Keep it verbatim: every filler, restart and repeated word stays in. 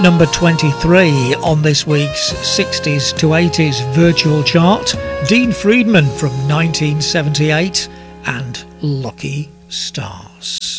number twenty-three on this week's sixties to eighties virtual chart, Dean Friedman from nineteen seventy-eight and Lucky Stars.